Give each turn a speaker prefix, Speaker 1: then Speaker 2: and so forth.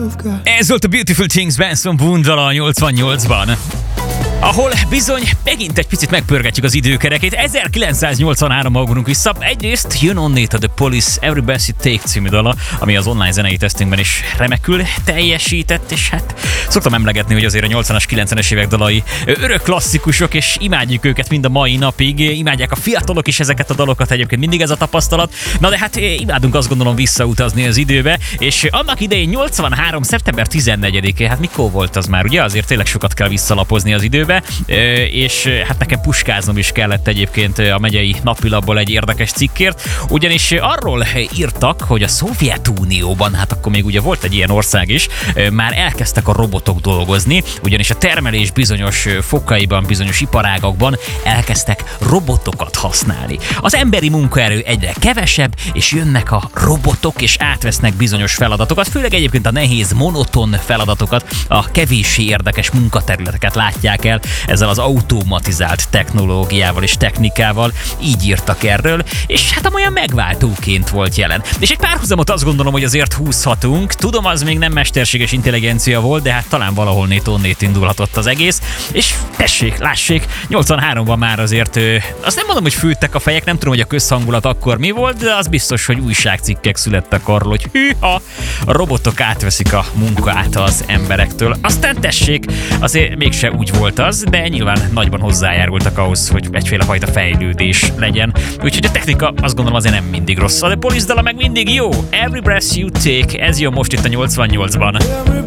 Speaker 1: Ez volt a Beautiful Things Benson Boone dala a 88-ban. Ahol bizony megint egy picit megpörgetjük az időkerekét. 1983-ban ugrunk vissza. Egyrészt Jön onnét The Police Every Breath You Take című dala, ami az online zenei tesztünkben is remekül teljesített, és hát szoktam emlegetni, hogy azért a 80-as, 90-es évek dalai örök klasszikusok, és imádjuk őket mind a mai napig. Imádják a fiatalok is ezeket a dalokat, egyébként mindig ez a tapasztalat. Na de hát imádunk azt gondolom visszautazni az időbe, és annak idején 83. szeptember 14-én, hát mikor volt az már, ugye? Azért tényleg sokat kell visszalapozni az időbe. És hát nekem puskáznom is kellett egyébként a megyei napilapból egy érdekes cikkért, ugyanis arról írtak, hogy a Szovjetunióban, hát akkor még ugye volt egy ilyen ország is, már elkezdtek a robotok dolgozni, ugyanis a termelés bizonyos fokaiban, bizonyos iparágakban elkezdtek robotokat használni. Az emberi munkaerő egyre kevesebb, és jönnek a robotok, és átvesznek bizonyos feladatokat, főleg egyébként a nehéz, monoton feladatokat, a kevéssé érdekes munkaterületeket látják el ezzel az automatizált technológiával és technikával, így írtak erről, és hát amolyan megváltóként volt jelen. És egy párhuzamot azt gondolom, hogy azért húzhatunk. Tudom, az még nem mesterséges intelligencia volt, de hát talán valahol onnét indulhatott az egész, és tessék, lássék, 83-ban már azért, azt nem mondom, hogy fűttek a fejek, nem tudom, hogy a közhangulat akkor mi volt, de az biztos, hogy újságcikkek születtek arról, hogy hűha, a robotok átveszik a munkát az emberektől. Aztán tessék, azért mégse úgy volt az, de nyilván nagyban hozzájárultak ahhoz, hogy egyféle fajta fejlődés legyen. Úgyhogy a technika azt gondolom azért nem mindig rossz. De Police dala meg mindig jó. Every Breath You Take, ez jön most itt a 88-ban.